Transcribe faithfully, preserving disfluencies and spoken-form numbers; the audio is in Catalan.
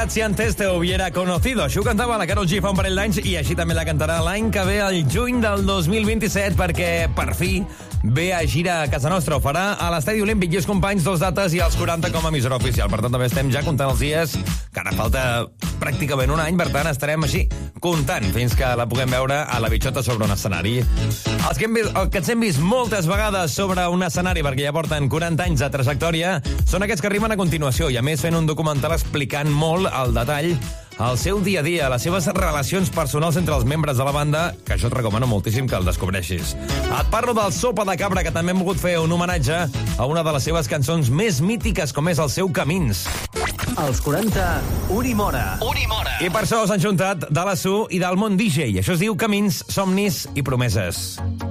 Si antes te hubiera conocido. Això ho cantava la Karol G fa un parell d'anys i així també la cantarà l'any que ve, el juny del dos mil vint-i-set, perquè per fi ve a gira a casa nostra. Ho farà a l'Estadi Olímpic i els companys, dos dates i els quaranta com a emissora oficial. Per tant, també estem ja comptant els dies, que ara falta pràcticament un any, per tant, estarem així comptant fins que la puguem veure a la bitxota sobre un escenari. Els que, hem vist, els que ens hem vist moltes vegades sobre un escenari, perquè ja porten quaranta anys de trajectòria, són aquests que arriben a continuació, i a més fent un documental explicant molt al detall el seu dia a dia, les seves relacions personals entre els membres de la banda, que això et recomano moltíssim que el descobreixis. Et parlo del Sopa de Cabra, que també hem volgut fer un homenatge a una de les seves cançons més mítiques, com és el seu Camins. Als quaranta, Unimora. Unimora. I per això s'han juntat de la S U i del món D J. Això es diu Camins, Somnis i Promeses.